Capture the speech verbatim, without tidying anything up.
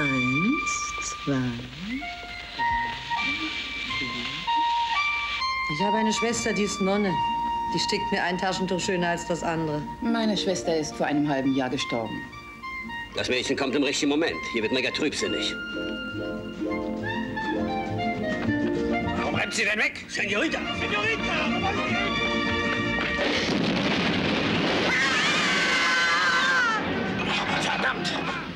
Eins, zwei, drei, vier. Ich habe eine Schwester, die ist Nonne. Die stickt mir ein Taschentuch schöner als das andere. Meine Schwester ist vor einem halben Jahr gestorben. Das Mädchen kommt im richtigen Moment. Hier wird mega trübsinnig. Warum rennt sie denn weg? Senorita! Senorita! Verdammt!